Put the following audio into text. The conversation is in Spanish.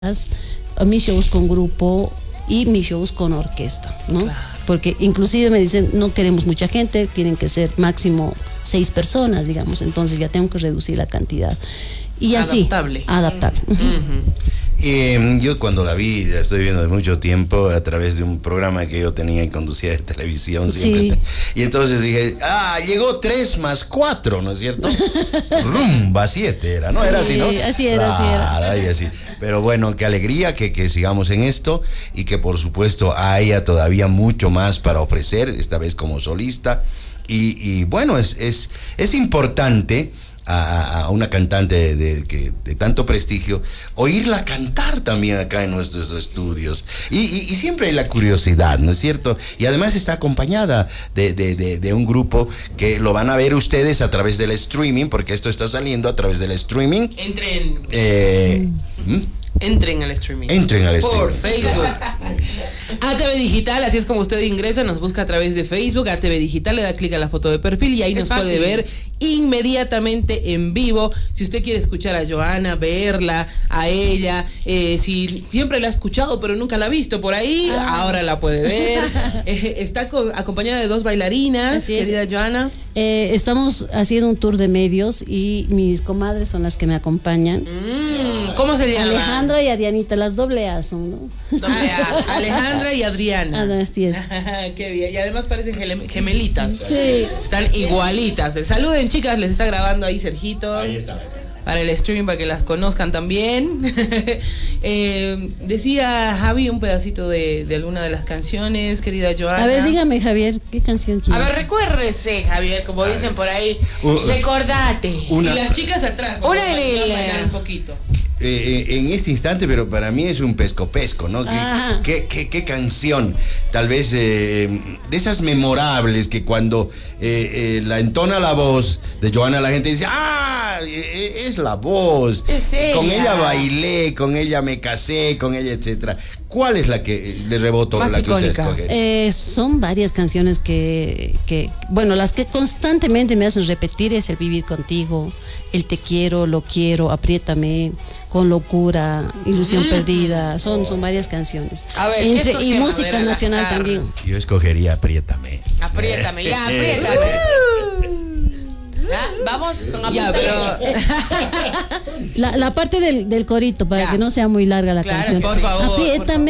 mis shows con grupo y mis shows con orquesta, ¿no? Claro. Porque inclusive me dicen, no queremos mucha gente, tienen que ser máximo 6 personas, digamos, entonces ya tengo que reducir la cantidad. Y así, adaptable. Yo cuando la vi, la estoy viendo de mucho tiempo a través de un programa que yo tenía y conducía de televisión siempre. Sí. Y entonces dije, llegó 3 más 4, ¿no es cierto? Rumba 7 era, ¿no? Sí, era así, ¿no? Así era. Y así. Pero bueno, qué alegría que sigamos en esto y que por supuesto haya todavía mucho más para ofrecer, esta vez como solista. Y bueno, es importante a una cantante de tanto prestigio oírla cantar también acá en nuestros estudios y siempre hay la curiosidad, ¿no es cierto? Y además está acompañada de un grupo que lo van a ver ustedes a través del streaming, porque esto está saliendo a través del streaming. Entren al streaming. Por Facebook. ATV Digital, así es como usted ingresa, nos busca a través de Facebook, ATV Digital, le da clic a la foto de perfil y ahí nos puede ver inmediatamente en vivo. Si usted quiere escuchar a Johanna, verla, a ella, si siempre la ha escuchado pero nunca la ha visto por ahí, ahora la puede ver. Está acompañada de 2 bailarinas, querida Johanna. Estamos haciendo un tour de medios y mis comadres son las que me acompañan. ¿Cómo se llama? Alejandra y Adrianita, las doble A son, ¿no? Doble A. Alejandra y Adriana. Así es. Qué bien. Y además parecen gemelitas. Sí. Están igualitas. Saluden, chicas, les está grabando ahí Sergito. Ahí está. Para el streaming, para que las conozcan también. Decía Javi un pedacito de alguna de las canciones, querida Johanna. A ver, dígame, Javier, ¿qué canción quiere? A ver, recuérdese, Javier, como dicen por ahí. Recordate. Y las chicas atrás. Una en un poquito. En este instante, pero para mí es un pesco, ¿no? ¿Qué canción? Tal vez de esas memorables que cuando la entona la voz de Johanna, la gente dice, es la voz. Es ella. Con ella bailé, con ella me casé, con ella, etcétera. ¿Cuál es la que le rebotó, más la icónica? Que usted escoge? Son varias canciones que, bueno, las que constantemente me hacen repetir es El Vivir Contigo, El Te Quiero, Lo Quiero, Apriétame, Con Locura, Ilusión Perdida, son varias canciones. A ver, y música nacional también. Yo escogería Apriétame. Apriétame, ya, apriétame. ¿Ya? Vamos con ya, pero la parte del corito para que no sea muy larga la canción. Por favor. Apriétame